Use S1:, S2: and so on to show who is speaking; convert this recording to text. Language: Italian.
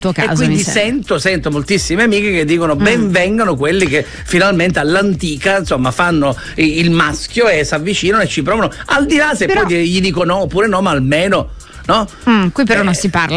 S1: caso,
S2: e quindi sento moltissime amiche che dicono ben vengano quelli che finalmente all'antica insomma fanno il maschio e si avvicinano e ci provano, al di là se poi gli dico no oppure no, ma almeno no?
S1: Qui però non si parla